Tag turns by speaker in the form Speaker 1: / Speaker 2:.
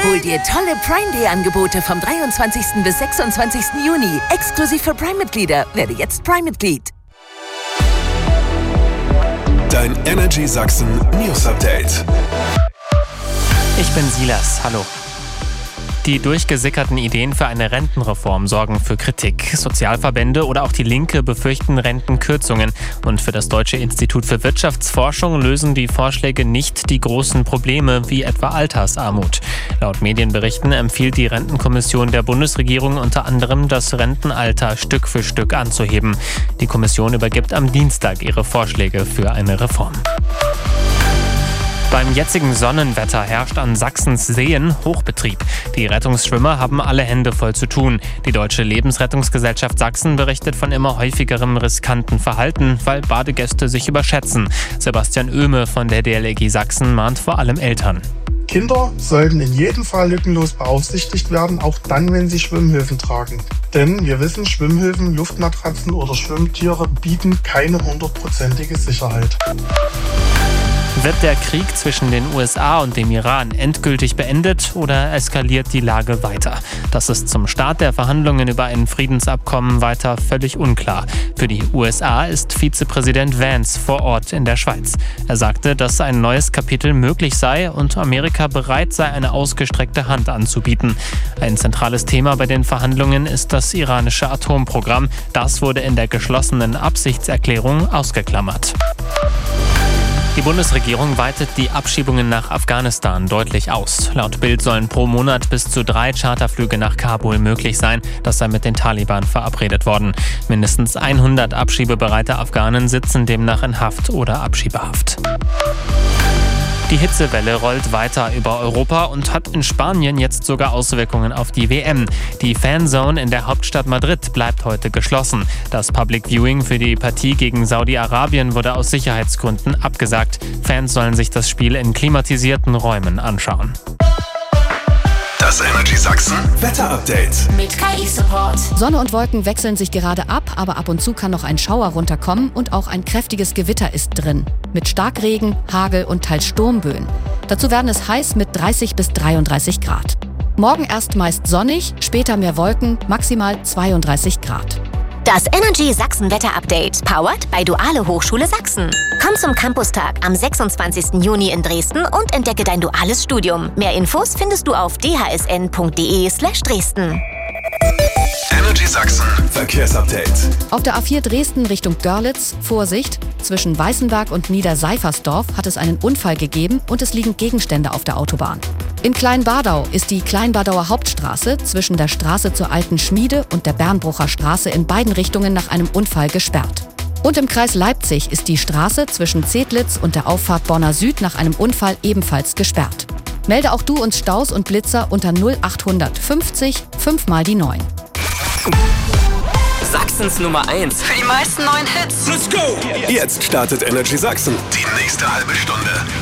Speaker 1: Hol dir tolle Prime Day Angebote vom 23. bis 26. Juni. Exklusiv für Prime-Mitglieder. Werde jetzt Prime-Mitglied.
Speaker 2: Dein Energy Sachsen News Update.
Speaker 3: Ich bin Silas, hallo. Die durchgesickerten Ideen für eine Rentenreform sorgen für Kritik. Sozialverbände oder auch die Linke befürchten Rentenkürzungen. Und für das Deutsche Institut für Wirtschaftsforschung lösen die Vorschläge nicht die großen Probleme wie etwa Altersarmut. Laut Medienberichten empfiehlt die Rentenkommission der Bundesregierung unter anderem, das Rentenalter Stück für Stück anzuheben. Die Kommission übergibt am Dienstag ihre Vorschläge für eine Reform. Beim jetzigen Sonnenwetter herrscht an Sachsens Seen Hochbetrieb. Die Rettungsschwimmer haben alle Hände voll zu tun. Die Deutsche Lebensrettungsgesellschaft Sachsen berichtet von immer häufigerem riskanten Verhalten, weil Badegäste sich überschätzen. Sebastian Oehme von der DLRG Sachsen mahnt vor allem Eltern.
Speaker 4: Kinder sollten in jedem Fall lückenlos beaufsichtigt werden, auch dann, wenn sie Schwimmhilfen tragen. Denn wir wissen, Schwimmhilfen, Luftmatratzen oder Schwimmtiere bieten keine 100%ige Sicherheit.
Speaker 3: Wird der Krieg zwischen den USA und dem Iran endgültig beendet oder eskaliert die Lage weiter? Das ist zum Start der Verhandlungen über ein Friedensabkommen weiter völlig unklar. Für die USA ist Vizepräsident Vance vor Ort in der Schweiz. Er sagte, dass ein neues Kapitel möglich sei und Amerika bereit sei, eine ausgestreckte Hand anzubieten. Ein zentrales Thema bei den Verhandlungen ist das iranische Atomprogramm. Das wurde in der geschlossenen Absichtserklärung ausgeklammert. Die Bundesregierung weitet die Abschiebungen nach Afghanistan deutlich aus. Laut Bild sollen pro Monat bis zu 3 Charterflüge nach Kabul möglich sein. Das sei mit den Taliban verabredet worden. Mindestens 100 abschiebebereite Afghanen sitzen demnach in Haft oder Abschiebehaft. Die Hitzewelle rollt weiter über Europa und hat in Spanien jetzt sogar Auswirkungen auf die WM. Die Fanzone in der Hauptstadt Madrid bleibt heute geschlossen. Das Public Viewing für die Partie gegen Saudi-Arabien wurde aus Sicherheitsgründen abgesagt. Fans sollen sich das Spiel in klimatisierten Räumen anschauen.
Speaker 2: Das Energy Sachsen Wetter Update
Speaker 5: mit KI-Support.
Speaker 6: Sonne und Wolken wechseln sich gerade ab, aber ab und zu kann noch ein Schauer runterkommen und auch ein kräftiges Gewitter ist drin. Mit Starkregen, Hagel und teils Sturmböen. Dazu werden es heiß mit 30 bis 33 Grad. Morgen erst meist sonnig, später mehr Wolken, maximal 32 Grad.
Speaker 5: Das Energy Sachsen Wetter Update, powered by Duale Hochschule Sachsen. Komm zum Campustag am 26. Juni in Dresden und entdecke dein duales Studium. Mehr Infos findest du auf dhsn.de/Dresden.
Speaker 2: Energy Sachsen Verkehrsupdate.
Speaker 6: Auf der A4 Dresden Richtung Görlitz, Vorsicht, zwischen Weißenberg und Niederseifersdorf hat es einen Unfall gegeben und es liegen Gegenstände auf der Autobahn. In Kleinbadau ist die Kleinbadauer Hauptstraße zwischen der Straße zur Alten Schmiede und der Bernbrucher Straße in beiden Richtungen nach einem Unfall gesperrt. Und im Kreis Leipzig ist die Straße zwischen Zedlitz und der Auffahrt Bonner Süd nach einem Unfall ebenfalls gesperrt. Melde auch du uns Staus und Blitzer unter 0800 50 5 mal die 9.
Speaker 7: Sachsens Nummer 1
Speaker 1: Für die meisten neuen Hits.
Speaker 2: Let's go! Jetzt startet Energy Sachsen. Die nächste halbe Stunde.